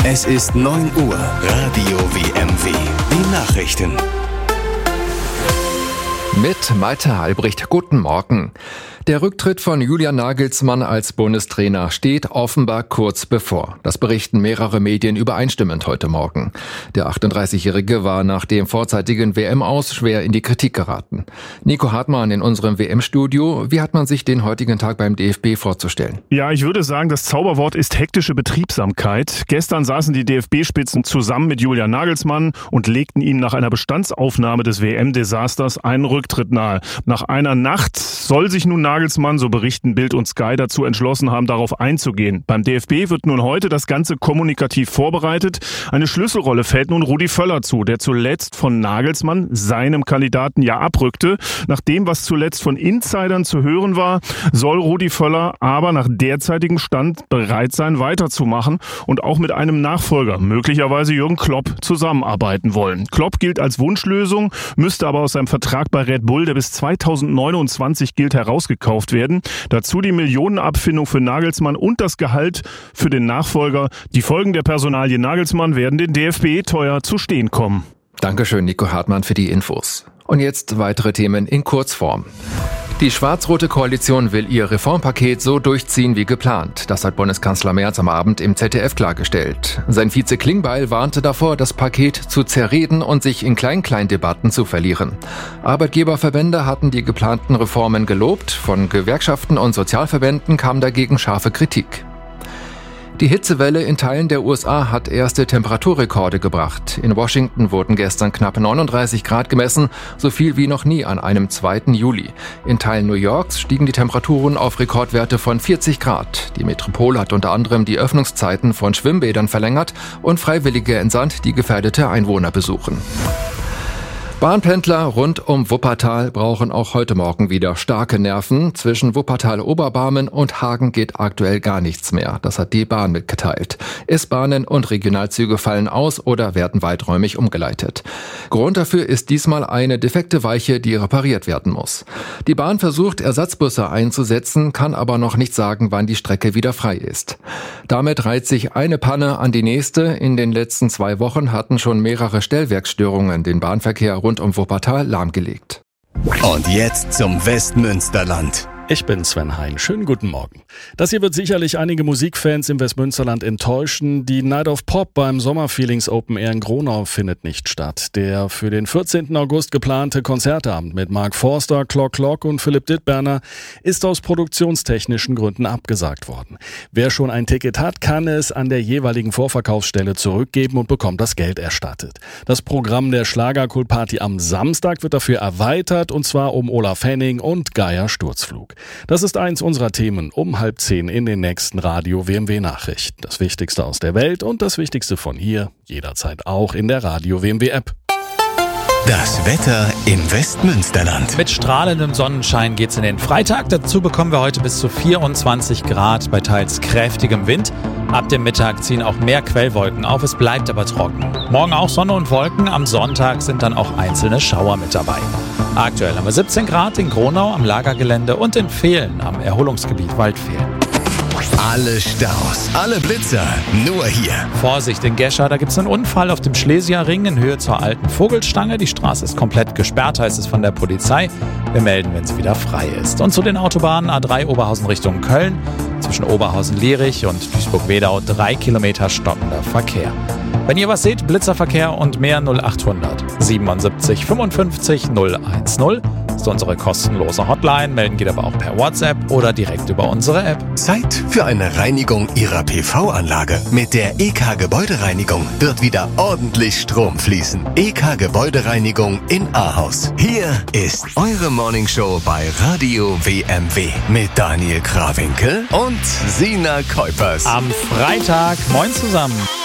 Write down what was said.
Es ist 9 Uhr. Radio WMW. Die Nachrichten. Mit Malte Albrecht. Guten Morgen. Der Rücktritt von Julian Nagelsmann als Bundestrainer steht offenbar kurz bevor. Das berichten mehrere Medien übereinstimmend heute Morgen. Der 38-Jährige war nach dem vorzeitigen WM-Aus schwer in die Kritik geraten. Nico Hartmann in unserem WM-Studio. Wie hat man sich den heutigen Tag beim DFB vorzustellen? Ja, ich würde sagen, das Zauberwort ist hektische Betriebsamkeit. Gestern saßen die DFB-Spitzen zusammen mit Julian Nagelsmann und legten ihm nach einer Bestandsaufnahme des WM-Desasters einen Rücktritt nahe. Nach einer Nacht soll sich nun Nagelsmann, so berichten Bild und Sky, dazu entschlossen haben, darauf einzugehen. Beim DFB wird nun heute das Ganze kommunikativ vorbereitet. Eine Schlüsselrolle fällt nun Rudi Völler zu, der zuletzt von Nagelsmann, seinem Kandidaten, ja abrückte. Nach dem, was zuletzt von Insidern zu hören war, soll Rudi Völler aber nach derzeitigem Stand bereit sein, weiterzumachen und auch mit einem Nachfolger, möglicherweise Jürgen Klopp, zusammenarbeiten wollen. Klopp gilt als Wunschlösung, müsste aber aus seinem Vertrag bei Red Bull, der bis 2029 gilt, herausgekauft werden. Dazu die Millionenabfindung für Nagelsmann und das Gehalt für den Nachfolger. Die Folgen der Personalie Nagelsmann werden den DFB teuer zu stehen kommen. Dankeschön, Nico Hartmann, für die Infos. Und jetzt weitere Themen in Kurzform. Die schwarz-rote Koalition will ihr Reformpaket so durchziehen wie geplant. Das hat Bundeskanzler Merz am Abend im ZDF klargestellt. Sein Vize Klingbeil warnte davor, das Paket zu zerreden und sich in Klein-Klein-Debatten zu verlieren. Arbeitgeberverbände hatten die geplanten Reformen gelobt. Von Gewerkschaften und Sozialverbänden kam dagegen scharfe Kritik. Die Hitzewelle in Teilen der USA hat erste Temperaturrekorde gebracht. In Washington wurden gestern knapp 39 Grad gemessen, so viel wie noch nie an einem 2. Juli. In Teilen New Yorks stiegen die Temperaturen auf Rekordwerte von 40 Grad. Die Metropole hat unter anderem die Öffnungszeiten von Schwimmbädern verlängert und Freiwillige entsandt, die gefährdete Einwohner besuchen. Bahnpendler rund um Wuppertal brauchen auch heute Morgen wieder starke Nerven. Zwischen Wuppertal-Oberbarmen und Hagen geht aktuell gar nichts mehr. Das hat die Bahn mitgeteilt. S-Bahnen und Regionalzüge fallen aus oder werden weiträumig umgeleitet. Grund dafür ist diesmal eine defekte Weiche, die repariert werden muss. Die Bahn versucht, Ersatzbusse einzusetzen, kann aber noch nicht sagen, wann die Strecke wieder frei ist. Damit reiht sich eine Panne an die nächste. In den letzten 2 Wochen hatten schon mehrere Stellwerksstörungen den Bahnverkehr rund um Wuppertal lahmgelegt. Und jetzt zum Westmünsterland. Ich bin Sven Hein. Schönen guten Morgen. Das hier wird sicherlich einige Musikfans im Westmünsterland enttäuschen. Die Night of Pop beim Sommerfeelings Open Air in Gronau findet nicht statt. Der für den 14. August geplante Konzertabend mit Mark Forster, Clock Clock und Philipp Dittberner ist aus produktionstechnischen Gründen abgesagt worden. Wer schon ein Ticket hat, kann es an der jeweiligen Vorverkaufsstelle zurückgeben und bekommt das Geld erstattet. Das Programm der Schlagerkultparty am Samstag wird dafür erweitert, und zwar um Olaf Henning und Geier Sturzflug. Das ist eins unserer Themen um 9:30 in den nächsten Radio WMW Nachrichten. Das Wichtigste aus der Welt und das Wichtigste von hier, jederzeit auch in der Radio WMW App. Das Wetter im Westmünsterland. Mit strahlendem Sonnenschein geht's in den Freitag. Dazu bekommen wir heute bis zu 24 Grad bei teils kräftigem Wind. Ab dem Mittag ziehen auch mehr Quellwolken auf, es bleibt aber trocken. Morgen auch Sonne und Wolken, am Sonntag sind dann auch einzelne Schauer mit dabei. Aktuell haben wir 17 Grad in Gronau am Lagergelände und in Vehlen am Erholungsgebiet Waldvehlen. Alle Staus, alle Blitzer, nur hier. Vorsicht in Gescher, da gibt's einen Unfall auf dem Schlesierring in Höhe zur alten Vogelstange. Die Straße ist komplett gesperrt, heißt es von der Polizei. Wir melden, wenn sie wieder frei ist. Und zu den Autobahnen A3 Oberhausen Richtung Köln. Zwischen Oberhausen-Lierich und Duisburg-Wedau 3 Kilometer stockender Verkehr. Wenn ihr was seht, Blitzerverkehr und mehr 0800 77 55 010 ist unsere kostenlose Hotline. Melden geht aber auch per WhatsApp oder direkt über unsere App. Zeit für eine Reinigung Ihrer PV-Anlage. Mit der EK Gebäudereinigung wird wieder ordentlich Strom fließen. EK Gebäudereinigung in Ahaus. Hier ist eure Morningshow bei Radio WMW mit Daniel Krawinkel und Sina Kuipers. Am Freitag, moin zusammen.